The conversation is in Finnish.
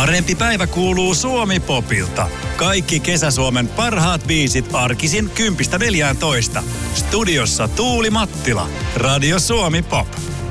Parempi päivä kuuluu Suomi-popilta. Kaikki Kesä-Suomen parhaat biisit arkisin 10-14. Studiossa Tuuli Mattila. Radio Suomi Pop.